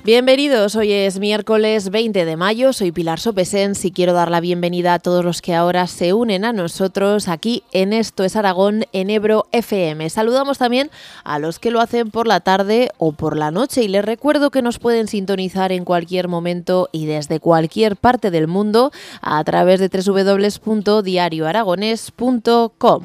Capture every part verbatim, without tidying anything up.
Bienvenidos, hoy es miércoles veinte de mayo, soy Pilar Sopesens y quiero dar la bienvenida a todos los que ahora se unen a nosotros aquí en Esto es Aragón en Ebro F M. Saludamos también a los que lo hacen por la tarde o por la noche y les recuerdo que nos pueden sintonizar en cualquier momento y desde cualquier parte del mundo a través de doble u doble u doble u punto diario aragonés punto com.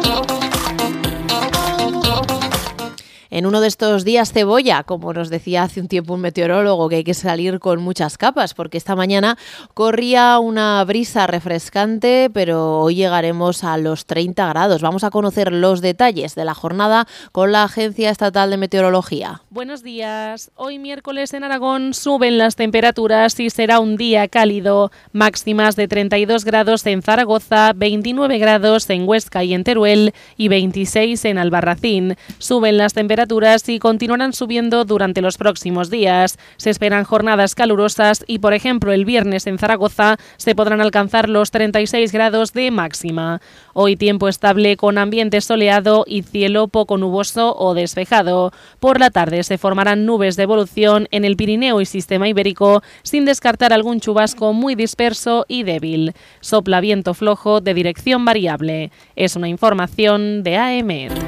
En uno de estos días cebolla, como nos decía hace un tiempo un meteorólogo, que hay que salir con muchas capas, porque esta mañana corría una brisa refrescante, pero hoy llegaremos a los treinta grados. Vamos a conocer los detalles de la jornada con la Agencia Estatal de Meteorología. Buenos días. Hoy miércoles en Aragón suben las temperaturas y será un día cálido. Máximas de treinta y dos grados en Zaragoza, veintinueve grados en Huesca y en Teruel y veintiséis en Albarracín. Suben las temperaturas y continuarán subiendo durante los próximos días. Se esperan jornadas calurosas y, por ejemplo, el viernes en Zaragoza se podrán alcanzar los treinta y seis grados de máxima. Hoy tiempo estable con ambiente soleado y cielo poco nuboso o despejado. Por la tarde se formarán nubes de evolución en el Pirineo y Sistema Ibérico, sin descartar algún chubasco muy disperso y débil. Sopla viento flojo de dirección variable. Es una información de A M E R.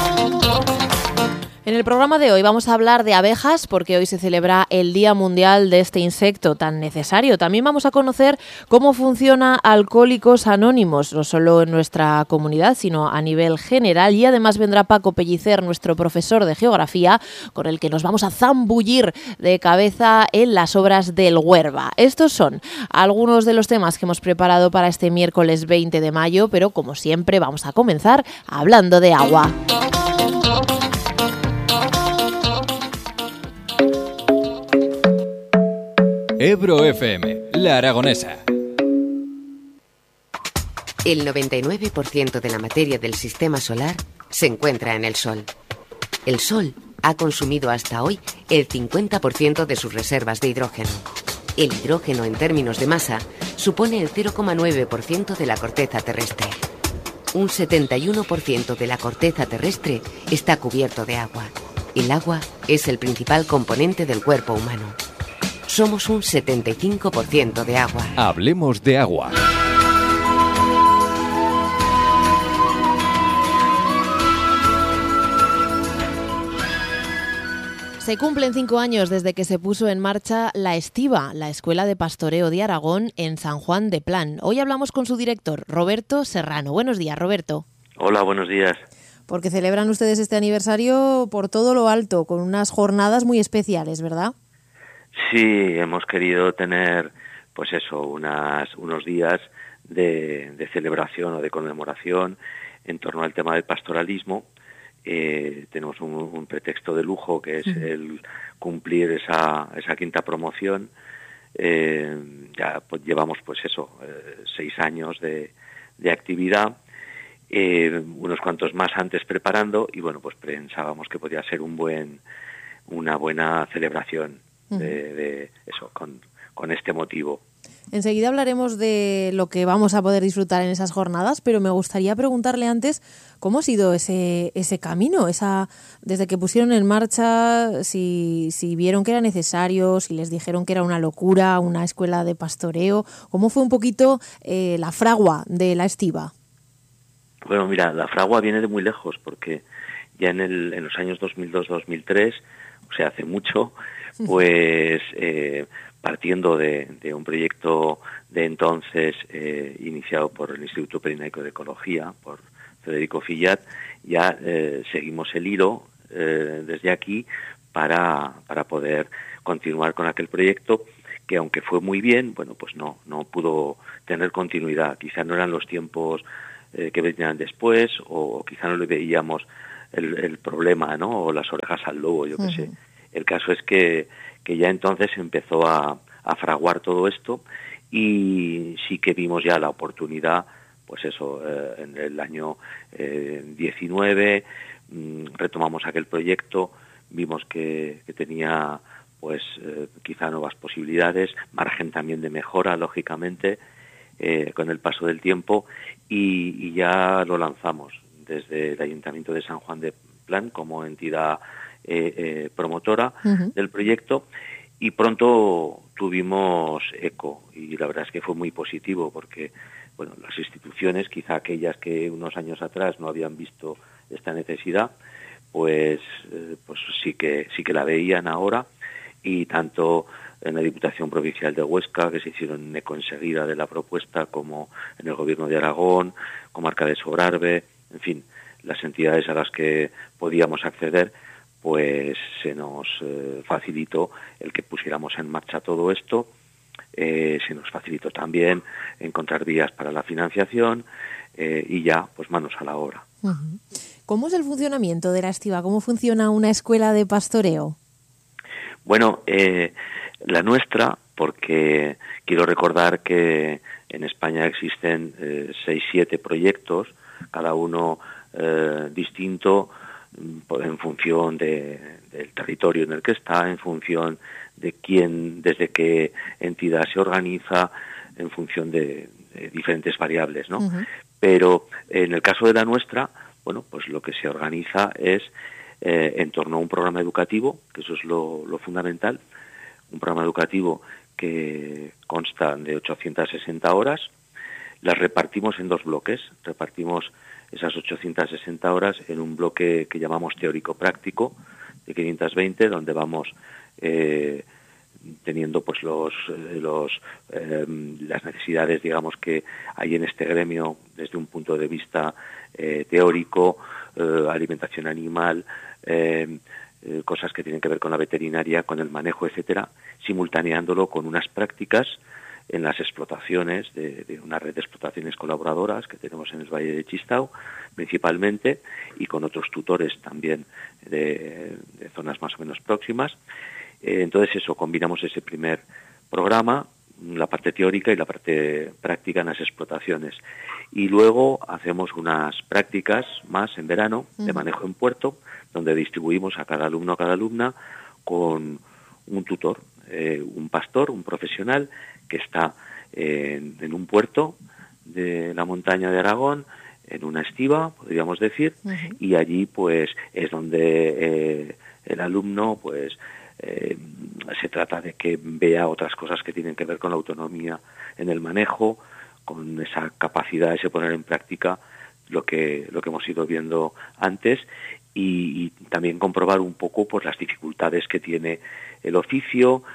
En el programa de hoy vamos a hablar de abejas porque hoy se celebra el Día Mundial de este insecto tan necesario. También vamos a conocer cómo funciona Alcohólicos Anónimos, no solo en nuestra comunidad, sino a nivel general. Y además vendrá Paco Pellicer, nuestro profesor de geografía, con el que nos vamos a zambullir de cabeza en las obras del Huerva. Estos son algunos de los temas que hemos preparado para este miércoles veinte de mayo, pero como siempre vamos a comenzar hablando de agua. Ebro F M, La Aragonesa. El noventa y nueve por ciento de la materia del sistema solar se encuentra en el Sol. El Sol ha consumido hasta hoy el cincuenta por ciento de sus reservas de hidrógeno. El hidrógeno, en términos de masa, supone el cero coma nueve por ciento de la corteza terrestre. Un setenta y uno por ciento de la corteza terrestre está cubierto de agua. El agua es el principal componente del cuerpo humano. Somos un setenta y cinco por ciento de agua. Hablemos de agua. Se cumplen cinco años desde que se puso en marcha La Estiba, la Escuela de Pastoreo de Aragón, en San Juan de Plan. Hoy hablamos con su director, Roberto Serrano. Buenos días, Roberto. Hola, buenos días. Porque celebran ustedes este aniversario por todo lo alto, con unas jornadas muy especiales, ¿verdad? Sí, hemos querido tener, pues eso, unas, unos días de, de celebración o de conmemoración en torno al tema del pastoralismo. Eh, tenemos un, un pretexto de lujo que es uh-huh. el cumplir esa, esa quinta promoción. Eh, ya pues, llevamos, pues eso, eh, seis años de, de actividad, eh, unos cuantos más antes preparando y bueno, pues pensábamos que podía ser un buen, una buena celebración. De, de eso, con, con este motivo. Enseguida hablaremos de lo que vamos a poder disfrutar en esas jornadas, pero me gustaría preguntarle antes cómo ha sido ese ese camino, esa desde que pusieron en marcha, si, si vieron que era necesario, si les dijeron que era una locura, una escuela de pastoreo, cómo fue un poquito eh, la fragua de La Estiba. Bueno, mira, la fragua viene de muy lejos, porque ya en, el, en los años dos mil dos dos mil tres, o sea, hace mucho, pues eh, partiendo de, de un proyecto de entonces eh, iniciado por el Instituto Pirenaico de Ecología, por Federico Fillat, ya eh, seguimos el hilo eh, desde aquí para, para poder continuar con aquel proyecto que, aunque fue muy bien, bueno, pues no, no pudo tener continuidad. Quizá no eran los tiempos eh, que venían después, o quizá no le veíamos el, el problema, ¿no? O las orejas al lobo, yo qué uh-huh. sé. El caso es que, que ya entonces empezó a, a fraguar todo esto y sí que vimos ya la oportunidad, pues eso, eh, en el año eh, diecinueve mmm, retomamos aquel proyecto, vimos que, que tenía pues eh, quizá nuevas posibilidades, margen también de mejora, lógicamente, eh, con el paso del tiempo y, y ya lo lanzamos desde el Ayuntamiento de San Juan de Plan como entidad Eh, eh, promotora uh-huh. del proyecto y pronto tuvimos eco, y la verdad es que fue muy positivo, porque bueno, las instituciones, quizá aquellas que unos años atrás no habían visto esta necesidad, pues, eh, pues sí que sí que la veían ahora, y tanto en la Diputación Provincial de Huesca, que se hicieron eco enseguida de la propuesta, como en el Gobierno de Aragón, Comarca de Sobrarbe, en fin, las entidades a las que podíamos acceder, pues se nos eh, facilitó el que pusiéramos en marcha todo esto. Eh, se nos facilitó también encontrar vías para la financiación, eh, y ya, pues manos a la obra. Uh-huh. ¿Cómo es el funcionamiento de la Estiva? ¿Cómo funciona una escuela de pastoreo? Bueno, eh, la nuestra, porque quiero recordar que en España existen eh, seis, siete proyectos, cada uno eh, distinto, en función de, del territorio en el que está, en función de quién, desde qué entidad se organiza, en función de, de diferentes variables, ¿no? Uh-huh. Pero en el caso de la nuestra, bueno, pues lo que se organiza es eh, en torno a un programa educativo, que eso es lo, lo fundamental, un programa educativo que consta de ochocientas sesenta horas, las repartimos en dos bloques, repartimos esas ochocientas sesenta horas en un bloque que llamamos teórico-práctico de quinientas veinte, donde vamos eh, teniendo pues los, los eh, las necesidades, digamos, que hay en este gremio desde un punto de vista eh, teórico, eh, alimentación animal, eh, eh, cosas que tienen que ver con la veterinaria, con el manejo, etcétera, simultaneándolo con unas prácticas en las explotaciones, de, de una red de explotaciones colaboradoras que tenemos en el Valle de Chistau, principalmente, y con otros tutores también de, de zonas más o menos próximas. Eh, entonces eso, combinamos ese primer programa, la parte teórica y la parte práctica en las explotaciones. Y luego hacemos unas prácticas más en verano, uh-huh, de manejo en puerto, donde distribuimos a cada alumno o cada alumna con un tutor, eh, un pastor, un profesional, que está en, en un puerto de la montaña de Aragón, en una estiva, podríamos decir, uh-huh, y allí pues es donde eh, el alumno pues eh, se trata de que vea otras cosas que tienen que ver con la autonomía en el manejo, con esa capacidad de se poner en práctica lo que lo que hemos ido viendo antes, y, y también comprobar un poco pues las dificultades que tiene el oficio,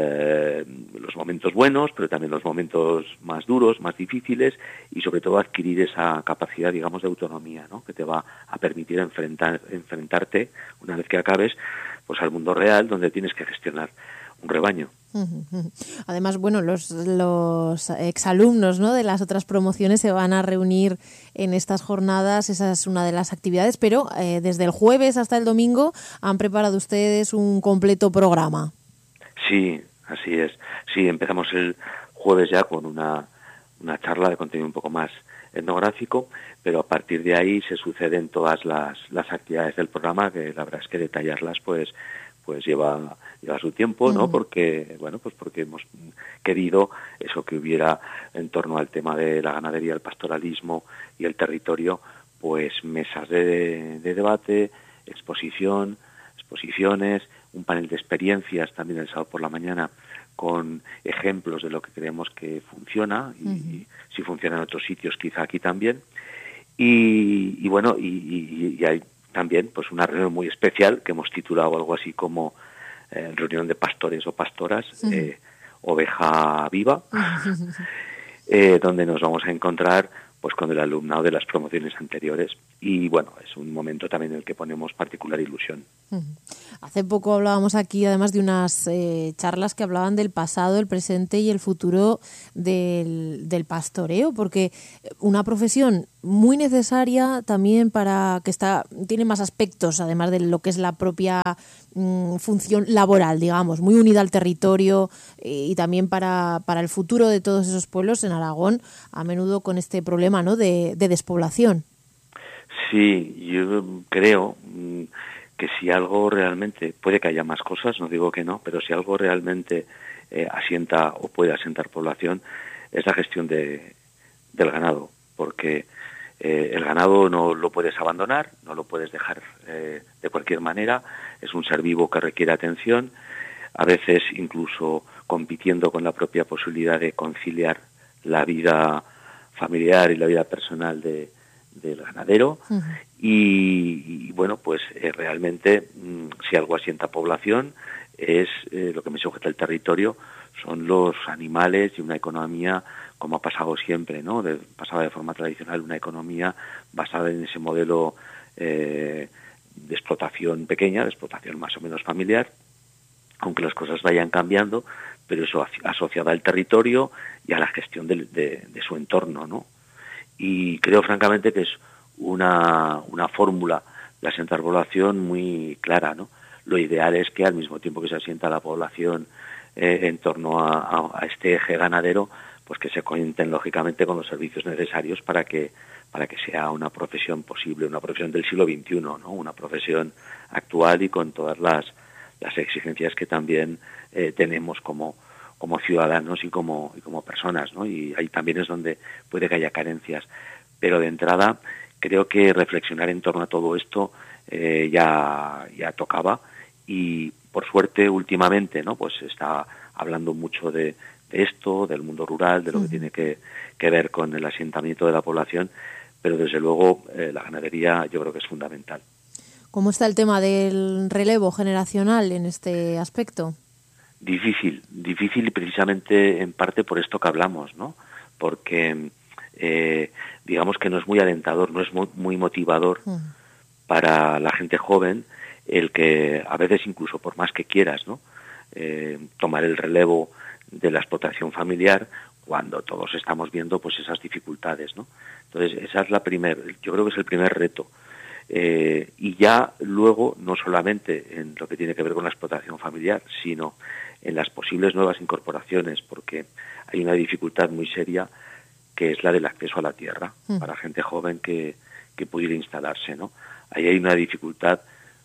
eh, los momentos buenos, pero también los momentos más duros, más difíciles, y sobre todo adquirir esa capacidad, digamos, de autonomía, ¿no?, que te va a permitir enfrentar, enfrentarte, una vez que acabes, pues al mundo real, donde tienes que gestionar un rebaño. Además, bueno, los, los exalumnos, ¿no?, de las otras promociones se van a reunir en estas jornadas, esa es una de las actividades, pero eh, desde el jueves hasta el domingo han preparado ustedes un completo programa. Sí, así es. Sí, empezamos el jueves ya con una, una charla de contenido un poco más etnográfico, pero a partir de ahí se suceden todas las, las actividades del programa, que la verdad es que detallarlas pues pues lleva lleva su tiempo, ¿no? Uh-huh. Porque bueno, pues porque hemos querido eso, que hubiera en torno al tema de la ganadería, el pastoralismo y el territorio, pues mesas de, de debate, exposición, exposiciones, un panel de experiencias también el sábado por la mañana con ejemplos de lo que creemos que funciona y, uh-huh, y si funciona en otros sitios, quizá aquí también. Y, y bueno, y, y, y hay también pues una reunión muy especial que hemos titulado algo así como eh, reunión de pastores o pastoras, uh-huh, eh, oveja viva, uh-huh, eh, donde nos vamos a encontrar pues con el alumnado de las promociones anteriores, y bueno, es un momento también en el que ponemos particular ilusión. Uh-huh. Hace poco hablábamos aquí además de unas eh, charlas que hablaban del pasado, el presente y el futuro del, del pastoreo, porque una profesión muy necesaria también para que está tiene más aspectos, además de lo que es la propia mm, función laboral, digamos, muy unida al territorio, eh, y también para, para el futuro de todos esos pueblos en Aragón, a menudo con este problema, ¿no?, de, de despoblación. Sí, yo creo mm, que si algo realmente, puede que haya más cosas, no digo que no, pero si algo realmente eh, asienta o puede asentar población, es la gestión de, del ganado, porque eh, el ganado no lo puedes abandonar, no lo puedes dejar eh, de cualquier manera, es un ser vivo que requiere atención, a veces incluso compitiendo con la propia posibilidad de conciliar la vida familiar y la vida personal de, del ganadero. Uh-huh. y, y bueno, pues eh, realmente mmm, si algo asienta población es eh, lo que me sujeta el territorio, son los animales y una economía como ha pasado siempre, ¿no? De, pasaba de forma tradicional una economía basada en ese modelo eh, de explotación pequeña, de explotación más o menos familiar, aunque las cosas vayan cambiando, pero eso asociada al territorio y a la gestión de, de, de su entorno, ¿no? Y creo francamente que es una, una fórmula de asentar población muy clara, ¿no? Lo ideal es que al mismo tiempo que se asienta la población eh, en torno a, a, a este eje ganadero, pues que se cuenten lógicamente con los servicios necesarios para que para que sea una profesión posible, una profesión del siglo veintiuno, ¿no? Una profesión actual y con todas las, las exigencias que también eh, tenemos como como ciudadanos y como y como personas, ¿no? Y ahí también es donde puede que haya carencias. Pero de entrada creo que reflexionar en torno a todo esto eh, ya ya tocaba. Y por suerte últimamente, ¿no? Pues se está hablando mucho de, de esto, del mundo rural, de lo que tiene que, que ver con el asentamiento de la población, pero desde luego eh, la ganadería yo creo que es fundamental. ¿Cómo está el tema del relevo generacional en este aspecto? Difícil, difícil y precisamente en parte por esto que hablamos, ¿no? Porque eh, digamos que no es muy alentador, no es muy, muy motivador uh-huh. para la gente joven el que a veces incluso por más que quieras, ¿no? Eh, tomar el relevo de la explotación familiar cuando todos estamos viendo pues esas dificultades, ¿no? Entonces esa es la primer, yo creo que es el primer reto. Eh, y ya luego no solamente en lo que tiene que ver con la explotación familiar, sino en las posibles nuevas incorporaciones, porque hay una dificultad muy seria que es la del acceso a la tierra mm. para gente joven que, que pudiera instalarse, ¿no? Ahí hay una dificultad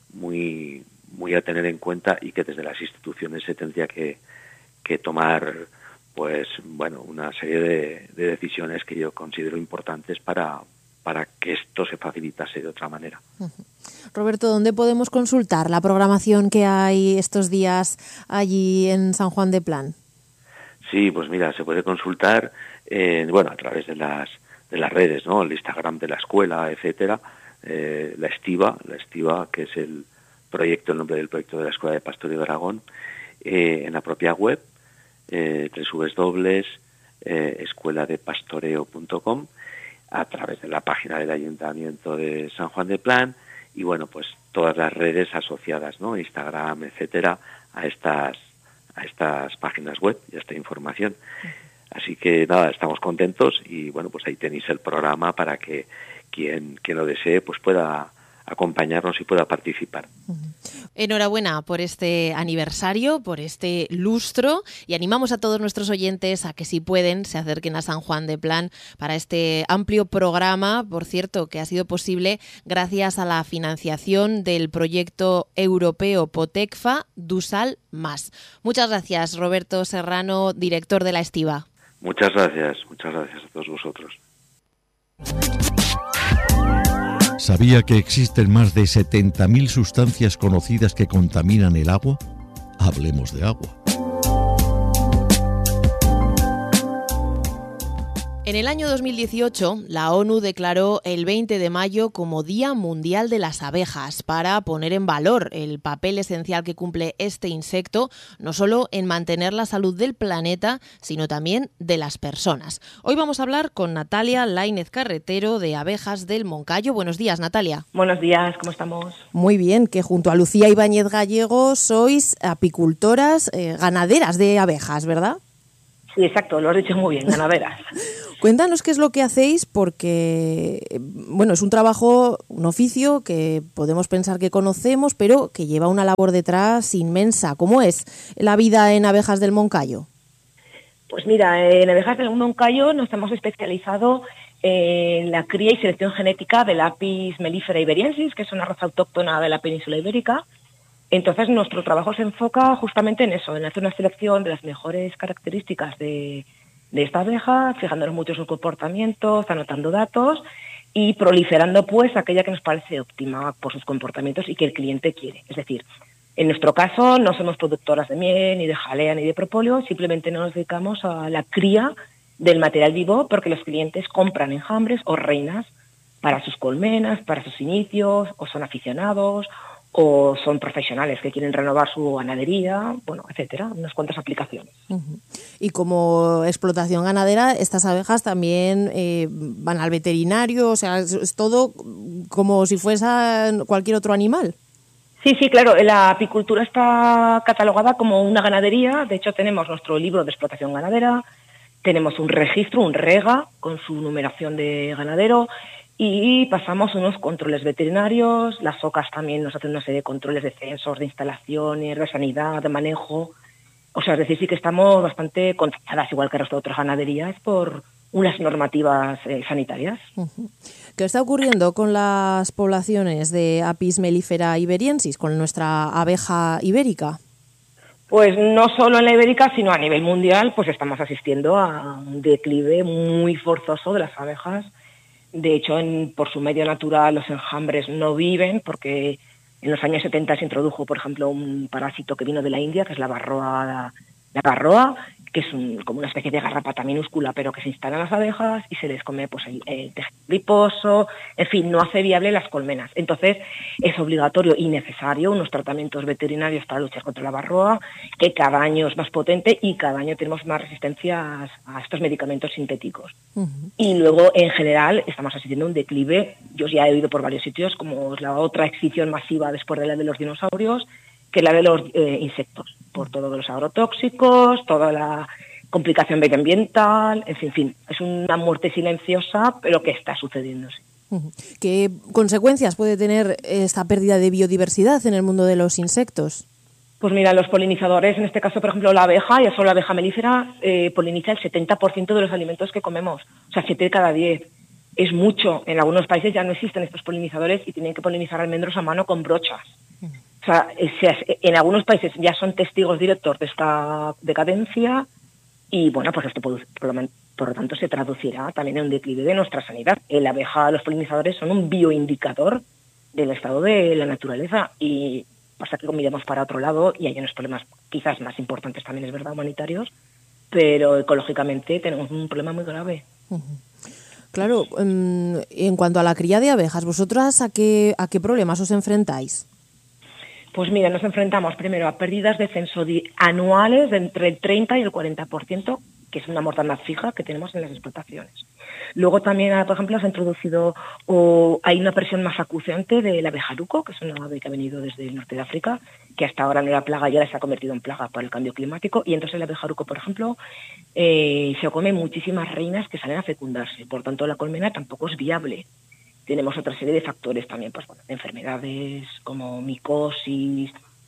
muy muy a tener en cuenta y que desde las instituciones se tendría que, que tomar pues bueno una serie de, de decisiones que yo considero importantes para, para que esto se facilitase de otra manera. Uh-huh. Roberto, ¿dónde podemos consultar la programación que hay estos días allí en San Juan de Plan? Sí, pues mira, se puede consultar eh, bueno a través de las de las redes, ¿no? El Instagram de la escuela, etcétera. Eh, la Estiva, la Estiva, que es el proyecto, el nombre del proyecto de la Escuela de Pastoreo de Aragón, eh, en la propia web, eh, doble u doble u doble u punto escuela de pastoreo punto com, a través de la página del Ayuntamiento de San Juan de Plan, y bueno, pues todas las redes asociadas, ¿no? Instagram, etcétera, a estas, a estas páginas web y a esta información. Así que nada, estamos contentos y bueno, pues ahí tenéis el programa para que quien, quien lo desee pues pueda acompañarnos y pueda participar. Enhorabuena por este aniversario, por este lustro, y animamos a todos nuestros oyentes a que si pueden se acerquen a San Juan de Plan para este amplio programa, por cierto, que ha sido posible gracias a la financiación del proyecto europeo Potecfa Dusal Más. Muchas gracias, Roberto Serrano, director de la Estiva. Muchas gracias, muchas gracias a todos vosotros. ¿Sabía que existen más de setenta mil sustancias conocidas que contaminan el agua? Hablemos de agua. En el año dos mil dieciocho, la ONU declaró el veinte de mayo como Día Mundial de las Abejas para poner en valor el papel esencial que cumple este insecto, no solo en mantener la salud del planeta, sino también de las personas. Hoy vamos a hablar con Natalia Laínez Carretero, de Abejas del Moncayo. Buenos días, Natalia. Buenos días, ¿cómo estamos? Muy bien, que junto a Lucía Ibáñez Gallego sois apicultoras, eh, ganaderas de abejas, ¿verdad? Sí, exacto, lo has dicho muy bien, ganaderas. Cuéntanos qué es lo que hacéis, porque bueno, es un trabajo, un oficio que podemos pensar que conocemos, pero que lleva una labor detrás inmensa. ¿Cómo es la vida en Abejas del Moncayo? Pues mira, en Abejas del Moncayo nos hemos especializado en la cría y selección genética del Apis mellifera iberiensis, que es una raza autóctona de la península ibérica. Entonces nuestro trabajo se enfoca justamente en eso, en hacer una selección de las mejores características de, de esta abeja, fijándonos mucho en sus comportamientos, anotando datos y proliferando pues aquella que nos parece óptima por sus comportamientos y que el cliente quiere. Es decir, En nuestro caso no somos productoras de miel, ni de jalea, ni de propóleo, simplemente nos dedicamos a la cría del material vivo porque los clientes compran enjambres o reinas para sus colmenas, para sus inicios, o son aficionados, o son profesionales que quieren renovar su ganadería, bueno, etcétera, unas cuantas aplicaciones. Uh-huh. Y como explotación ganadera, estas abejas también eh, van al veterinario, o sea, es, es todo como si fuesen cualquier otro animal. Sí, sí, claro, la apicultura está catalogada como una ganadería, de hecho tenemos nuestro libro de explotación ganadera, tenemos un registro, un REGA, con su numeración de ganadero, y pasamos unos controles veterinarios. Las OCAs también nos hacen una serie de controles de censos, de instalaciones, de sanidad, de manejo. O sea, es decir, sí que estamos bastante controladas, igual que el resto de otras ganaderías, por unas normativas eh, sanitarias. Uh-huh. ¿Qué está ocurriendo con las poblaciones de Apis mellifera iberiensis, con nuestra abeja ibérica? Pues no solo en la ibérica, sino a nivel mundial, pues estamos asistiendo a un declive muy forzoso de las abejas. De hecho, en, por su medio natural, los enjambres no viven, porque en los años setenta se introdujo, por ejemplo, un parásito que vino de la India, que es la varroa, la, la varroa, que es un, como una especie de garrapata minúscula, pero que se instala en las abejas y se les come pues el, el tejido adiposo, en fin, no hace viable las colmenas. Entonces, es obligatorio y necesario unos tratamientos veterinarios para luchar contra la varroa, que cada año es más potente y cada año tenemos más resistencias a estos medicamentos sintéticos. Uh-huh. Y luego, en general, estamos asistiendo a un declive. Yo ya he oído por varios sitios, como es la otra extinción masiva después de la de los dinosaurios, que es la de los eh, insectos, por todos los agrotóxicos, toda la complicación medioambiental, en fin, en fin, es una muerte silenciosa, pero que está sucediendo. Sí. ¿Qué consecuencias puede tener esta pérdida de biodiversidad en el mundo de los insectos? Pues mira, los polinizadores, en este caso, por ejemplo, la abeja, ya solo la abeja melífera, eh, poliniza el setenta por ciento de los alimentos que comemos, o sea, siete de cada diez. Es mucho. En algunos países ya no existen estos polinizadores y tienen que polinizar almendros a mano con brochas. O sea, en algunos países ya son testigos directos de esta decadencia y, bueno, pues esto por, por lo tanto se traducirá también en un declive de nuestra sanidad. La abeja, los polinizadores son un bioindicador del estado de la naturaleza y pasa que miramos para otro lado y hay unos problemas quizás más importantes también, es verdad, humanitarios, pero ecológicamente tenemos un problema muy grave. Uh-huh. Claro, en cuanto a la cría de abejas, ¿vosotras a qué, a qué problemas os enfrentáis? Pues mira, nos enfrentamos primero a pérdidas de censo anuales de entre el treinta y el cuarenta por ciento, que es una mortandad fija que tenemos en las explotaciones. Luego también, por ejemplo, se ha introducido, o hay una presión más acuciante del abejaruco, que es una ave que ha venido desde el norte de África, que hasta ahora no era plaga y ahora se ha convertido en plaga por el cambio climático, y entonces el abejaruco, por ejemplo, eh, se come muchísimas reinas que salen a fecundarse, por tanto la colmena tampoco es viable. Tenemos otra serie de factores también, pues bueno, enfermedades como micosis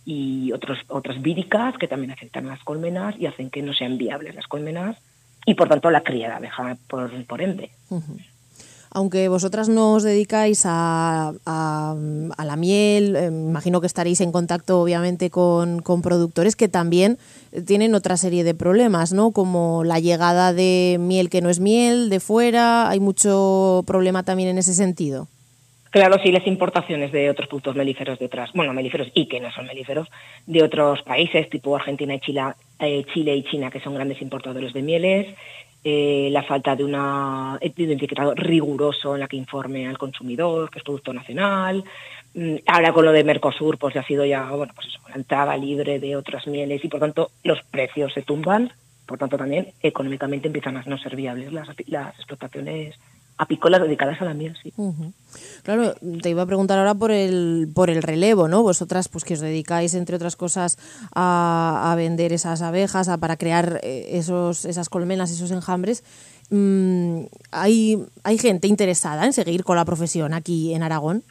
y otros, otras víricas que también afectan a las colmenas y hacen que no sean viables las colmenas y por tanto la cría de abeja por, por ende. Uh-huh. Aunque vosotras no os dedicáis a, a, a la miel, eh, imagino que estaréis en contacto obviamente con, con productores que también tienen otra serie de problemas, ¿no? Como la llegada de miel que no es miel, de fuera, hay mucho problema también en ese sentido. Claro, sí, las importaciones de otros productos melíferos de otras, bueno, melíferos y que no son melíferos, de otros países, tipo Argentina y Chile, eh, Chile y China, que son grandes importadores de mieles, eh, la falta de una de un etiquetado riguroso en la que informe al consumidor que es producto nacional. Ahora con lo de Mercosur, pues ya ha sido ya, bueno, pues eso, la entrada libre de otras mieles y por tanto los precios se tumban, por tanto también económicamente empiezan a no ser viables las, las explotaciones apícolas dedicadas a la miel, sí. Uh-huh. Claro, te iba a preguntar ahora por el por el relevo, ¿no? Vosotras, pues que os dedicáis, entre otras cosas, a, a vender esas abejas, a, para crear eh, esos esas colmenas, esos enjambres. Mm, ¿hay, ¿Hay gente interesada en seguir con la profesión aquí en Aragón?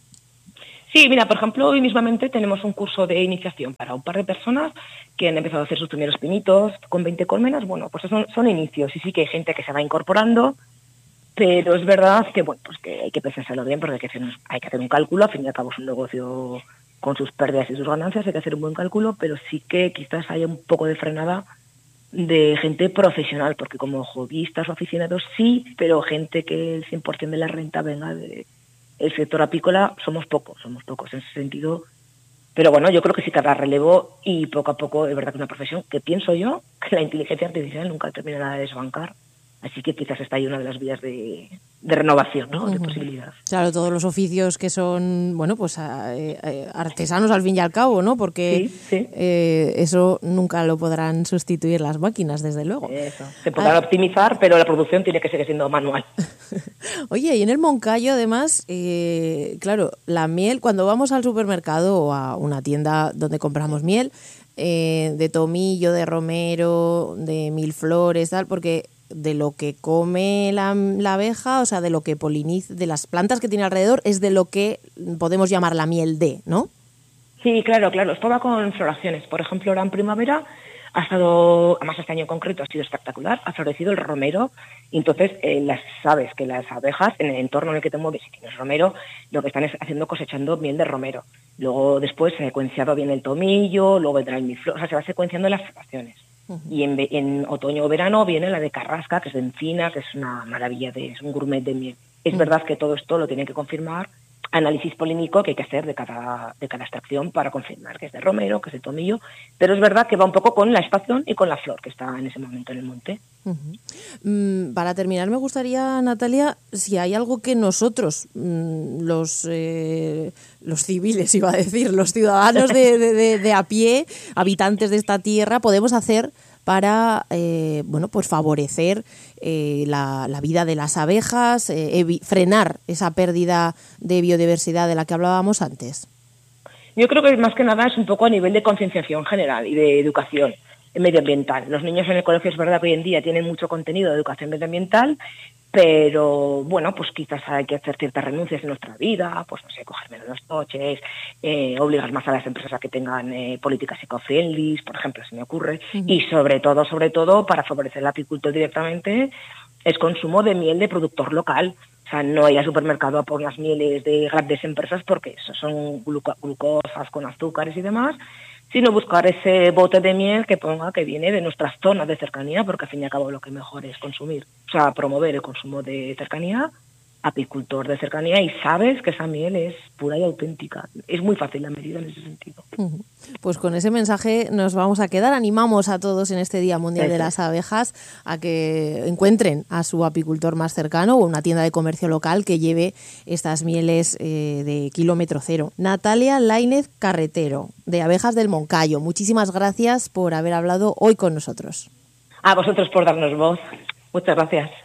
Sí, mira, por ejemplo, hoy mismamente tenemos un curso de iniciación para un par de personas que han empezado a hacer sus primeros pinitos con veinte colmenas. Bueno, pues son, son inicios y sí que hay gente que se va incorporando. Pero es verdad que bueno, pues que hay que pensárselo bien porque hay que, hacer, hay que hacer un cálculo, al fin y al cabo es un negocio con sus pérdidas y sus ganancias, hay que hacer un buen cálculo, pero sí que quizás haya un poco de frenada de gente profesional, porque como hobbyistas o aficionados sí, pero gente que el cien por ciento de la renta venga del sector apícola, somos pocos, somos pocos. En ese sentido, Pero bueno, yo creo que sí que habrá relevo y poco a poco es verdad que es una profesión que pienso yo que la inteligencia artificial nunca terminará de desbancar. Así que quizás está ahí una de las vías de, de renovación, ¿no? De posibilidad. Claro, todos los oficios que son, bueno, pues eh, artesanos al fin y al cabo, ¿no? Porque sí, sí. Eh, eso nunca lo podrán sustituir las máquinas, desde luego. Eso. Se podrá ah. optimizar, pero la producción tiene que seguir siendo manual. Oye, y en el Moncayo, además, eh, claro, la miel, cuando vamos al supermercado o a una tienda donde compramos miel, eh, de tomillo, de romero, de mil flores, tal, porque de lo que come la, la abeja, o sea, de lo que poliniza, de las plantas que tiene alrededor, es de lo que podemos llamar la miel de, ¿no? Sí, claro, claro. Esto va con floraciones. Por ejemplo, ahora en primavera ha estado, además este año en concreto ha sido espectacular, ha florecido el romero. Y entonces, eh, las sabes que las abejas, en el entorno en el que te mueves, si tienes romero, lo que están es haciendo cosechando miel de romero. Luego, después, se ha secuenciado bien el tomillo, luego vendrá el miflor, o sea, se va secuenciando las floraciones. Uh-huh. Y en, en otoño o verano viene la de carrasca, que es de encina, que es una maravilla, de, es un gourmet de miel. Es uh-huh. verdad que todo esto lo tienen que confirmar análisis polínico que hay que hacer de cada, de cada extracción para confirmar que es de romero, que es de tomillo, pero es verdad que va un poco con la estación y con la flor que está en ese momento en el monte. Uh-huh. Mm, para terminar, me gustaría, Natalia, si hay algo que nosotros, mm, los eh, los civiles, iba a decir, los ciudadanos de, de, de, de a pie, habitantes de esta tierra, podemos hacer para eh, bueno, pues favorecer eh, la, la vida de las abejas, eh, evi- frenar esa pérdida de biodiversidad de la que hablábamos antes. Yo creo que más que nada es un poco a nivel de concienciación general y de educación medioambiental. Los niños en el colegio es verdad que hoy en día tienen mucho contenido de educación medioambiental, pero bueno, pues quizás hay que hacer ciertas renuncias en nuestra vida, pues no sé, coger menos los coches, eh, obligar más a las empresas a que tengan eh, políticas eco-friendly, por ejemplo, se me ocurre, uh-huh. y sobre todo, sobre todo, para favorecer el apicultor directamente, es consumo de miel de productor local. O sea, no ir al supermercado a por las mieles de grandes empresas porque eso son gluco- glucosas con azúcares y demás, sino buscar ese bote de miel que ponga que viene de nuestras zonas de cercanía, porque al fin y al cabo lo que mejor es consumir, o sea, promover el consumo de cercanía, apicultor de cercanía, y sabes que esa miel es pura y auténtica. Es muy fácil la medida en ese sentido. Pues con ese mensaje nos vamos a quedar. Animamos a todos en este Día Mundial de las Abejas a que encuentren a su apicultor más cercano o una tienda de comercio local que lleve estas mieles eh, de kilómetro cero. Natalia Lainez Carretero, de Abejas del Moncayo. Muchísimas gracias por haber hablado hoy con nosotros. A vosotros por darnos voz. Muchas gracias.